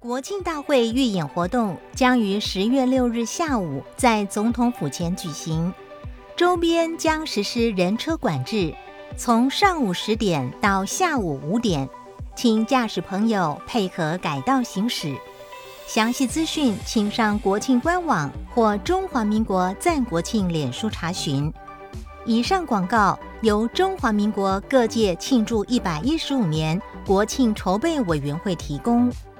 国庆大会预演活动将于10月6日下午在总统府前举行，周边将实施人车管制，从上午10点到下午5点，请驾驶朋友配合改道行驶。详细资讯请上国庆官网或中华民国赞国庆脸书查询。以上广告由中华民国各界庆祝115年国庆筹备委员会提供。